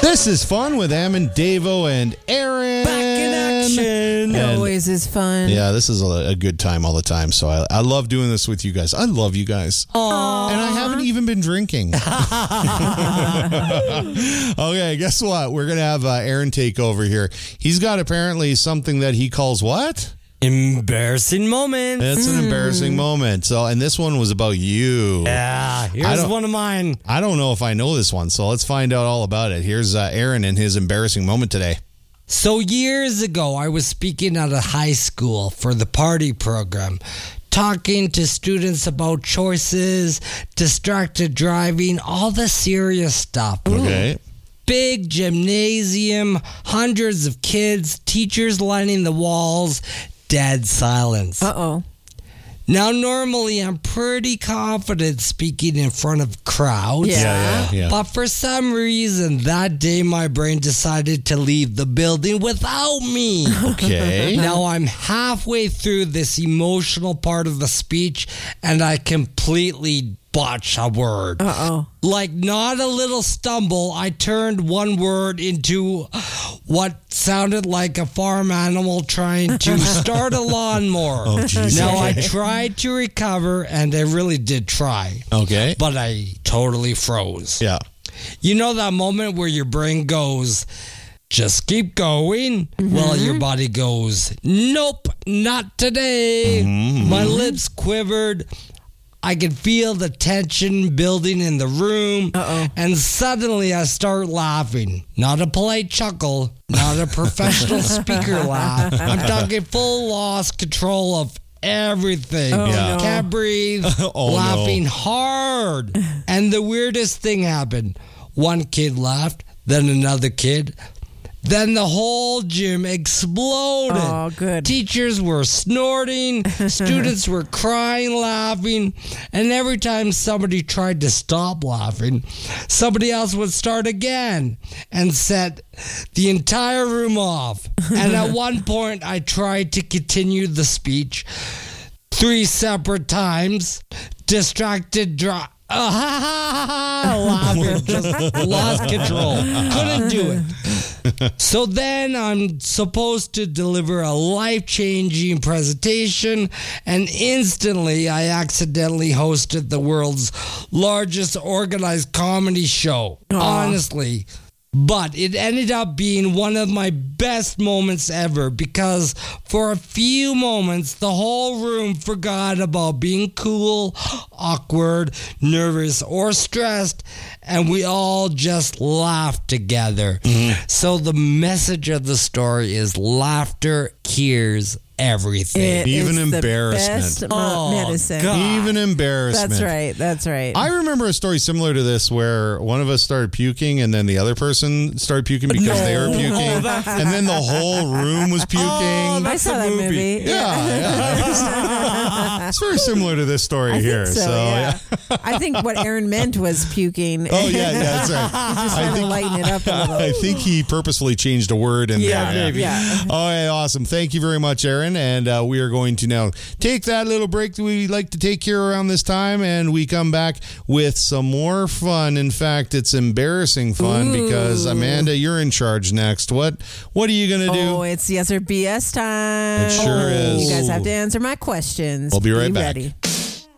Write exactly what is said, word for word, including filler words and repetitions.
This is fun with Em and Davo and Aaron. Back in action. And, Always is fun. yeah, this is a, a good time all the time. So I, I love doing this with you guys. I love you guys. Aww. And I haven't even been drinking. Okay, guess what? We're going to have uh, Aaron take over here. He's got apparently something that he calls what? Embarrassing moments. It's an embarrassing moment. So, and this one was about you. Yeah, I here's don't- one of mine. I don't know if I know this one, so let's find out all about it. Here's uh, Aaron and his embarrassing moment today. So years ago, I was speaking at a high school for the party program, talking to students about choices, distracted driving, all the serious stuff. Okay. Big gymnasium, hundreds of kids, teachers lining the walls, dead silence. Uh-oh. Now, normally I'm pretty confident speaking in front of crowds. Yeah. Yeah, yeah, yeah. But for some reason, that day my brain decided to leave the building without me. Okay. Now I'm halfway through this emotional part of the speech and I completely botch a word. Uh-oh. Like not a little stumble, I turned one word into what sounded like a farm animal trying to start a lawnmower. Oh, geez. Now I Okay. tried to recover and I really did try, Okay. but I totally froze. Yeah. You know that moment where your brain goes, just keep going? Well, your body goes, nope, not today. My lips quivered. I could feel the tension building in the room. Uh-oh. And suddenly I start laughing. Not a polite chuckle, not a professional speaker laugh. I'm talking full lost control of everything. Oh, Yeah. no. Can't breathe, Oh, no. laughing hard. And the weirdest thing happened. One kid laughed, then another kid. Then the whole gym exploded. Oh, good. Teachers were snorting, students were crying, laughing, and every time somebody tried to stop laughing, somebody else would start again and set the entire room off. And at one point, I tried to continue the speech three separate times, distracted, dry. Laughing, just lost control. Couldn't do it. So then I'm supposed to deliver a life-changing presentation, and instantly I accidentally hosted the world's largest organized comedy show. Honestly. But it ended up being one of my best moments ever because for a few moments, the whole room forgot about being cool, awkward, nervous, or stressed, and we all just laughed together. So the message of the story is laughter cures everything. It Even is the embarrassment. best mo- Oh, medicine. God. Even embarrassment. That's right. That's right. I remember a story similar to this where one of us started puking and then the other person started puking because they were puking. And then the whole room was puking. Oh, I that's saw a that movie. movie. yeah, yeah. It's very similar to this story I here. think so, yeah. I think what Aaron meant was puking. Oh, yeah, yeah, that's right. Just I trying to think, lighten it up a little. I think he purposefully changed a word in Yeah, there. maybe. Yeah. All right, awesome. Thank you very much, Aaron. And uh, we are going to now take that little break that we like to take here around this time, and we come back with some more fun. In fact, it's embarrassing fun Ooh. because, Amanda, you're in charge next. What What are you going to do? Oh, it's yes or B S time. It sure is. You guys have to answer my questions. We'll be right back. ready.